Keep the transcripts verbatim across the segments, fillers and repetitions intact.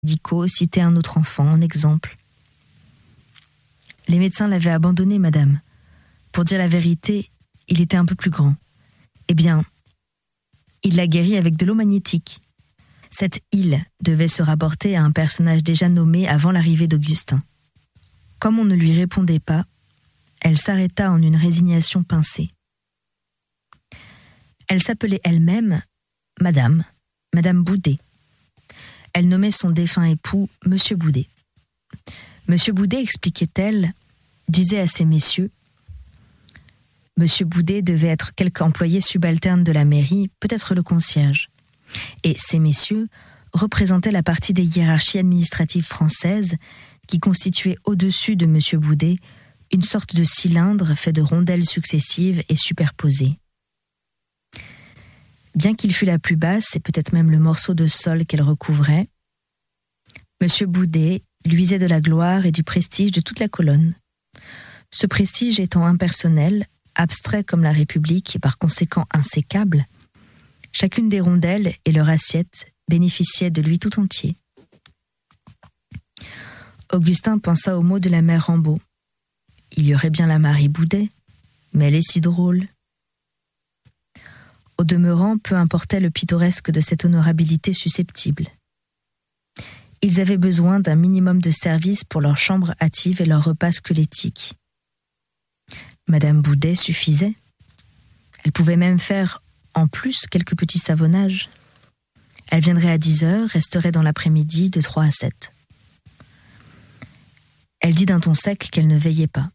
médicaux citaient un autre enfant en exemple. Les médecins l'avaient abandonné, madame. Pour dire la vérité, il était un peu plus grand. Eh bien, il l'a guéri avec de l'eau magnétique. Cette île devait se rapporter à un personnage déjà nommé avant l'arrivée d'Augustin. Comme on ne lui répondait pas, elle s'arrêta en une résignation pincée. Elle s'appelait elle-même Madame, Madame Boudet. Elle nommait son défunt époux Monsieur Boudet. Monsieur Boudet, expliquait-elle, disait à ces messieurs, Monsieur Boudet devait être quelque employé subalterne de la mairie, peut-être le concierge. Et ces messieurs représentaient la partie des hiérarchies administratives françaises qui constituait au-dessus de Monsieur Boudet une sorte de cylindre fait de rondelles successives et superposées. Bien qu'il fût la plus basse, et peut-être même le morceau de sol qu'elle recouvrait, Monsieur Boudet luisait de la gloire et du prestige de toute la colonne. Ce prestige étant impersonnel, abstrait comme la République et par conséquent insécable, chacune des rondelles et leur assiette bénéficiaient de lui tout entier. Augustin pensa aux mots de la mère Rambaud. Il y aurait bien la Marie Boudet, mais elle est si drôle. Au demeurant, peu importait le pittoresque de cette honorabilité susceptible. Ils avaient besoin d'un minimum de service pour leur chambre hâtive et leur repas squelettique. Madame Boudet suffisait. Elle pouvait même faire, en plus, quelques petits savonnages. Elle viendrait à dix heures, resterait dans l'après-midi de trois à sept. Elle dit d'un ton sec qu'elle ne veillait pas.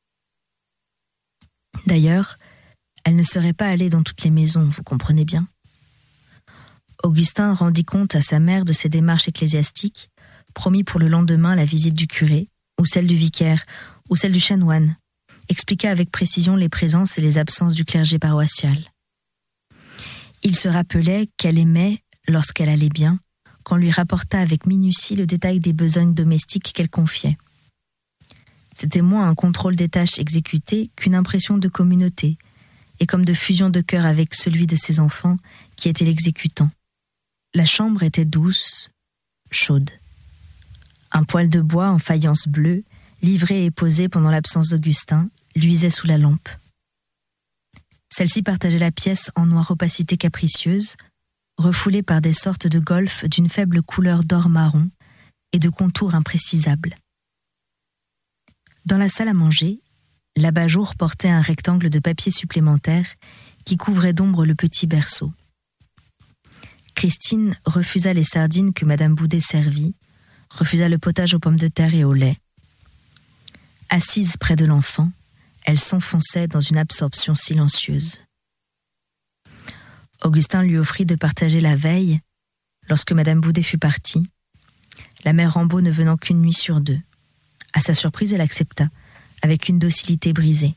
D'ailleurs, elle ne serait pas allée dans toutes les maisons, vous comprenez bien. Augustin rendit compte à sa mère de ses démarches ecclésiastiques, promit pour le lendemain la visite du curé, ou celle du vicaire, ou celle du chanoine, expliqua avec précision les présences et les absences du clergé paroissial. Il se rappelait qu'elle aimait, lorsqu'elle allait bien, qu'on lui rapporta avec minutie le détail des besognes domestiques qu'elle confiait. C'était moins un contrôle des tâches exécutées qu'une impression de communauté, et comme de fusion de cœur avec celui de ses enfants, qui était l'exécutant. La chambre était douce, chaude. Un poêle de bois en faïence bleue, livré et posé pendant l'absence d'Augustin, luisait sous la lampe. Celle-ci partageait la pièce en noire opacité capricieuse, refoulée par des sortes de golfes d'une faible couleur d'or marron et de contours imprécisables. Dans la salle à manger, l'abat-jour portait un rectangle de papier supplémentaire qui couvrait d'ombre le petit berceau. Christine refusa les sardines que Madame Boudet servit, refusa le potage aux pommes de terre et au lait. Assise près de l'enfant, elle s'enfonçait dans une absorption silencieuse. Augustin lui offrit de partager la veille, lorsque Madame Boudet fut partie, la mère Rambaud ne venant qu'une nuit sur deux. À sa surprise, elle accepta, avec une docilité brisée.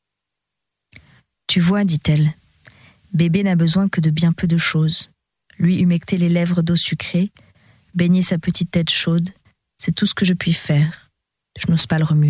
« Tu vois, dit-elle, bébé n'a besoin que de bien peu de choses. Lui humecter les lèvres d'eau sucrée, baigner sa petite tête chaude, c'est tout ce que je puis faire. Je n'ose pas le remuer. »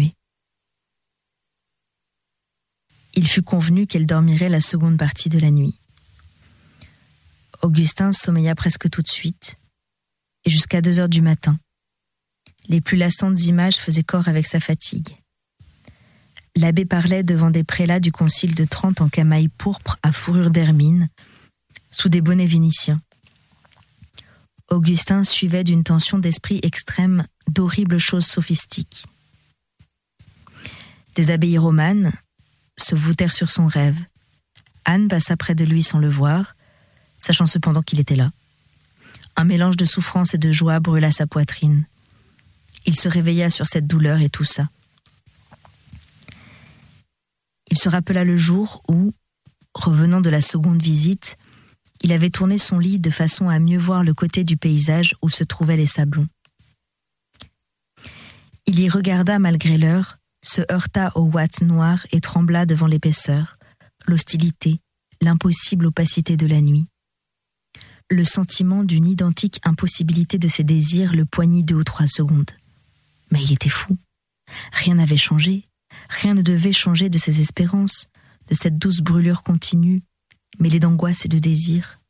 Il fut convenu qu'elle dormirait la seconde partie de la nuit. Augustin sommeilla presque tout de suite, et jusqu'à deux heures du matin. Les plus lassantes images faisaient corps avec sa fatigue. L'abbé parlait devant des prélats du concile de Trente en camail pourpre à fourrure d'hermine, sous des bonnets vénitiens. Augustin suivait d'une tension d'esprit extrême d'horribles choses sophistiques. Des abbayes romanes se voûtèrent sur son rêve. Anne passa près de lui sans le voir, sachant cependant qu'il était là. Un mélange de souffrance et de joie brûla sa poitrine. Il se réveilla sur cette douleur et toussa. Il se rappela le jour où, revenant de la seconde visite, il avait tourné son lit de façon à mieux voir le côté du paysage où se trouvaient les sablons. Il y regarda malgré l'heure, se heurta aux ouates noires et trembla devant l'épaisseur, l'hostilité, l'impossible opacité de la nuit. Le sentiment d'une identique impossibilité de ses désirs le poignit deux ou trois secondes. Mais il était fou. Rien n'avait changé. Rien ne devait changer de ses espérances, de cette douce brûlure continue, mêlée d'angoisse et de désir.